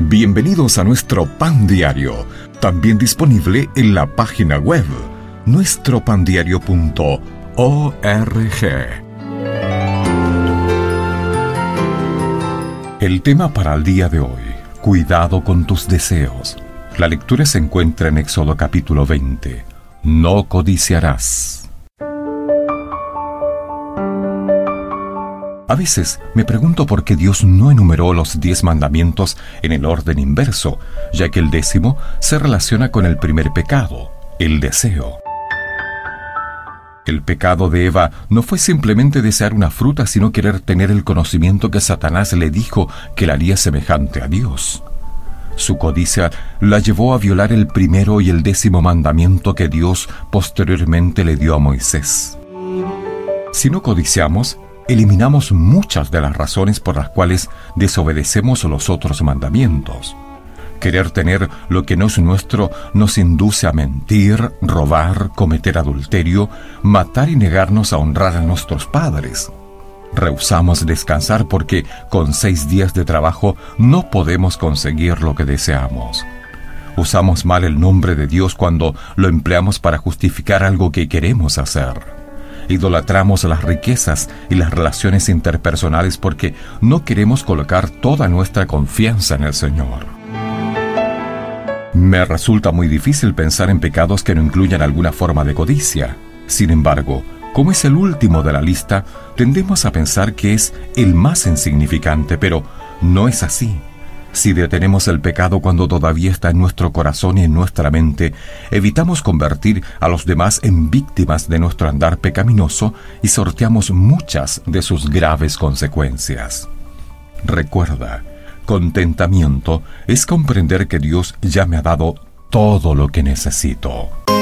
Bienvenidos a nuestro Pan Diario, también disponible en la página web nuestropandiario.org. El tema para el día de hoy: cuidado con tus deseos. La lectura se encuentra en Éxodo capítulo 20. No codiciarás. A veces me pregunto por qué Dios no enumeró los 10 mandamientos en el orden inverso, ya que el 10º se relaciona con el primer pecado, el deseo. El pecado de Eva no fue simplemente desear una fruta, sino querer tener el conocimiento que Satanás le dijo que la haría semejante a Dios. Su codicia la llevó a violar el primero y el 10º mandamiento que Dios posteriormente le dio a Moisés. Si no codiciamos, eliminamos muchas de las razones por las cuales desobedecemos los otros mandamientos. Querer tener lo que no es nuestro nos induce a mentir, robar, cometer adulterio, matar y negarnos a honrar a nuestros padres. Rehusamos descansar porque con 6 días de trabajo no podemos conseguir lo que deseamos. Usamos mal el nombre de Dios cuando lo empleamos para justificar algo que queremos hacer. Idolatramos las riquezas y las relaciones interpersonales porque no queremos colocar toda nuestra confianza en el Señor. Me resulta muy difícil pensar en pecados que no incluyan alguna forma de codicia. Sin embargo, como es el último de la lista, tendemos a pensar que es el más insignificante, pero no es así. Si detenemos el pecado cuando todavía está en nuestro corazón y en nuestra mente, evitamos convertir a los demás en víctimas de nuestro andar pecaminoso y sorteamos muchas de sus graves consecuencias. Recuerda, contentamiento es comprender que Dios ya me ha dado todo lo que necesito.